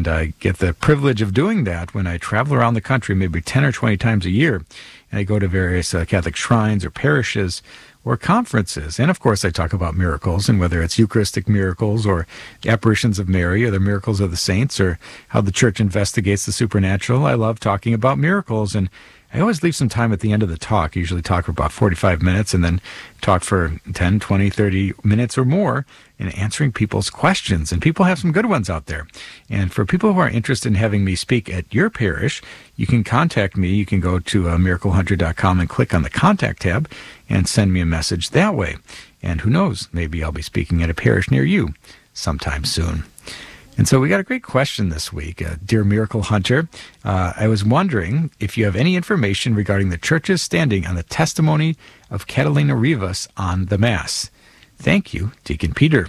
And I get the privilege of doing that when I travel around the country, maybe 10 or 20 times a year. And I go to various Catholic shrines or parishes or conferences. And of course, I talk about miracles, and whether it's Eucharistic miracles or apparitions of Mary or the miracles of the saints or how the Church investigates the supernatural. I love talking about miracles. And I always leave some time at the end of the talk. I usually talk for about 45 minutes and then talk for 10, 20, 30 minutes or more in answering people's questions. And people have some good ones out there. And for people who are interested in having me speak at your parish, you can contact me. You can go to miraclehunter.com and click on the contact tab and send me a message that way. And who knows, maybe I'll be speaking at a parish near you sometime soon. And so we got a great question this week. Dear Miracle Hunter, I was wondering if you have any information regarding the Church's standing on the testimony of Catalina Rivas on the Mass. Thank you, Deacon Peter.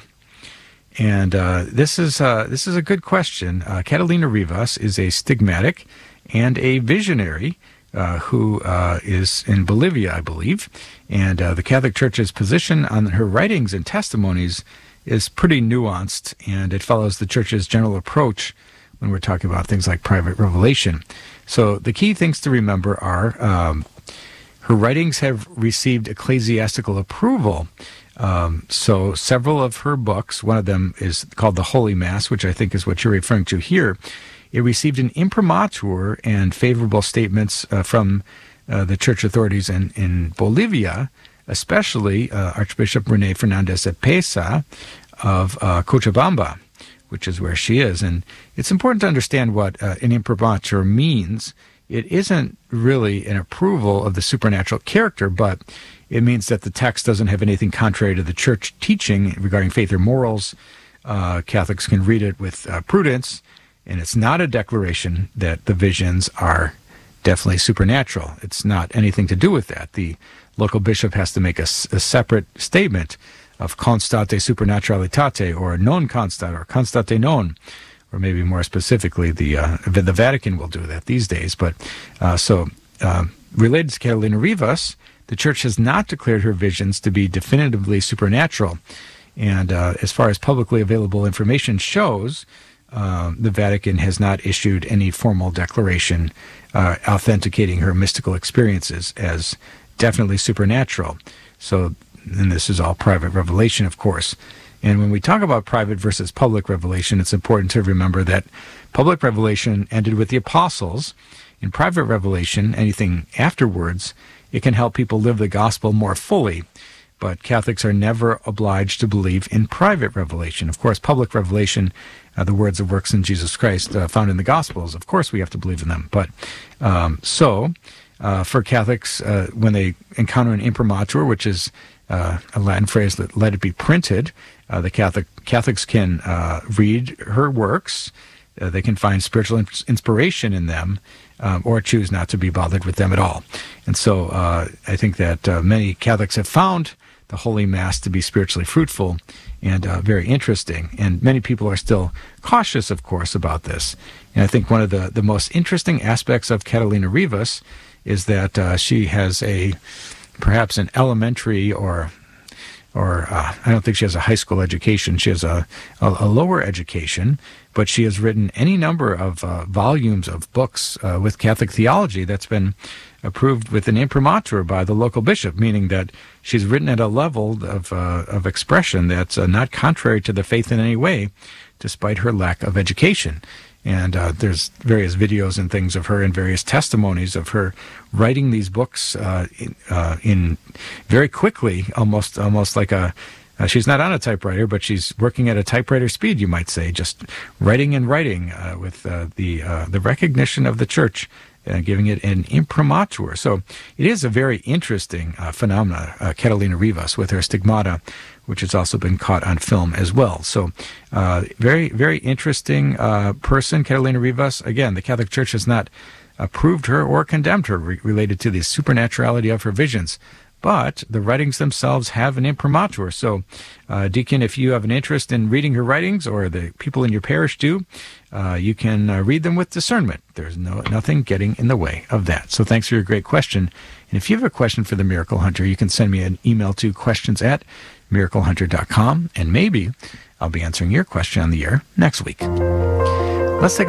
And this is a good question. Catalina Rivas is a stigmatic and a visionary who is in Bolivia, I believe. And the Catholic Church's position on her writings and testimonies is pretty nuanced, and it follows the Church's general approach when we're talking about things like private revelation. So the key things to remember are her writings have received ecclesiastical approval. So several of her books, one of them is called The Holy Mass, which I think is what you're referring to here. It received an imprimatur and favorable statements from the church authorities in Bolivia, especially Archbishop René Fernández de Pesa of Cochabamba, which is where she is. And it's important to understand what an imprimatur means. It isn't really an approval of the supernatural character, but it means that the text doesn't have anything contrary to the church teaching regarding faith or morals. Catholics can read it with prudence, and it's not a declaration that the visions are definitely supernatural. It's not anything to do with that. The local bishop has to make a separate statement of constate supernaturalitate, or non constate, or constate non, or maybe more specifically, the Vatican will do that these days. But related to Catalina Rivas, the Church has not declared her visions to be definitively supernatural. And as far as publicly available information shows, the Vatican has not issued any formal declaration authenticating her mystical experiences as definitely supernatural. So, and this is all private revelation, of course. And when we talk about private versus public revelation, it's important to remember that public revelation ended with the apostles. In private revelation, anything afterwards, it can help people live the gospel more fully. But Catholics are never obliged to believe in private revelation. Of course, public revelation, the words of works in Jesus Christ found in the Gospels, of course we have to believe in them. But for Catholics, when they encounter an imprimatur, which is a Latin phrase that let it be printed, the Catholics can read her works. They can find spiritual inspiration in them, or choose not to be bothered with them at all. And so I think that many Catholics have found the Holy Mass to be spiritually fruitful and very interesting. And many people are still cautious, of course, about this. And I think one of the most interesting aspects of Catalina Rivas is that she has perhaps an elementary or I don't think she has a high school education. She has a lower education, but she has written any number of volumes of books with Catholic theology that's been approved with an imprimatur by the local bishop, meaning that she's written at a level of expression that's not contrary to the faith in any way, despite her lack of education. And there's various videos and things of her and various testimonies of her writing these books in very quickly, almost like she's not on a typewriter, but she's working at a typewriter speed, you might say, just writing and writing with the recognition of the Church, giving it an imprimatur. So it is a very interesting phenomena, Catalina Rivas, with her stigmata, which has also been caught on film as well. So very, very interesting person, Catalina Rivas. Again, the Catholic Church has not approved her or condemned her related to the supernaturality of her visions, but the writings themselves have an imprimatur. So, Deacon, if you have an interest in reading her writings, or the people in your parish do, you can read them with discernment. There's nothing getting in the way of that. So thanks for your great question. And if you have a question for the Miracle Hunter, you can send me an email to questions@miraclehunter.com, and maybe I'll be answering your question on the air next week. Let's take